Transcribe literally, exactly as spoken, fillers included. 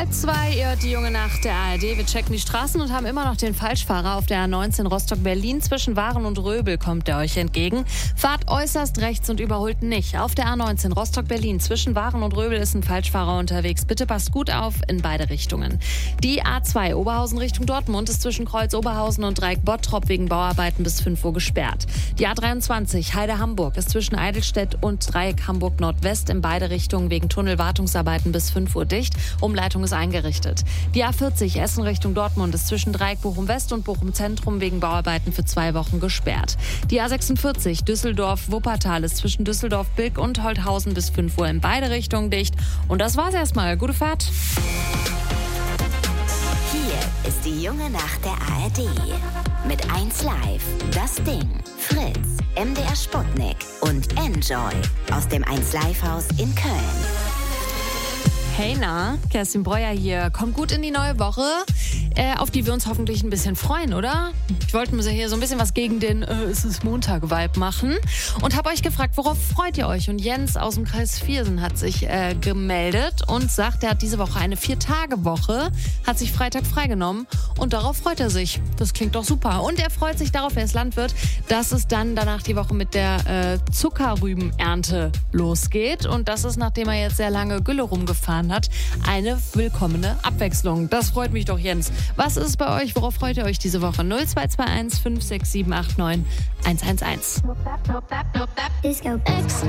zwei, ihr hört die junge Nacht der A R D. Wir checken die Straßen und haben immer noch den Falschfahrer auf der A neunzehn Rostock-Berlin. Zwischen Waren und Röbel kommt der euch entgegen. Fahrt äußerst rechts und überholt nicht. Auf der A neunzehn Rostock-Berlin zwischen Waren und Röbel ist ein Falschfahrer unterwegs. Bitte passt gut auf in beide Richtungen. Die A zwei Oberhausen Richtung Dortmund ist zwischen Kreuz Oberhausen und Dreieck Bottrop wegen Bauarbeiten bis fünf Uhr gesperrt. Die A dreiundzwanzig Heide-Hamburg ist zwischen Eidelstedt und Dreieck Hamburg Nordwest in beide Richtungen wegen Tunnelwartungsarbeiten bis fünf Uhr dicht. Umleitung ist eingerichtet. Die A vierzig Essen Richtung Dortmund ist zwischen Dreieck Bochum West und Bochum Zentrum wegen Bauarbeiten für zwei Wochen gesperrt. Die A sechsundvierzig Düsseldorf Wuppertal ist zwischen Düsseldorf Bilk und Holthausen bis fünf Uhr in beide Richtungen dicht. Und das war's erstmal. Gute Fahrt. Hier ist die junge Nacht der A R D. Mit eins Live, das Ding, Fritz, M D R Sputnik und Enjoy aus dem eins Live Haus in Köln. Hey na, Kerstin Breuer hier. Kommt gut in die neue Woche, äh, auf die wir uns hoffentlich ein bisschen freuen, oder? Ich wollte mir hier so ein bisschen was gegen den äh, Es ist Montag-Vibe machen und habe euch gefragt, worauf freut ihr euch? Und Jens aus dem Kreis Viersen hat sich äh, gemeldet und sagt, er hat diese Woche eine Vier-Tage-Woche, hat sich Freitag freigenommen und darauf freut er sich. Das klingt doch super. Und er freut sich darauf, er ist Landwirt, dass es dann danach die Woche mit der äh, Zuckerrübenernte losgeht. Und das ist, nachdem er jetzt sehr lange Gülle rumgefahren hat, eine willkommene Abwechslung. Das freut mich doch, Jens. Was ist bei euch? Worauf freut ihr euch diese Woche? null zwei zwei eins fünf sechs sieben acht neun eins eins eins. Disco X.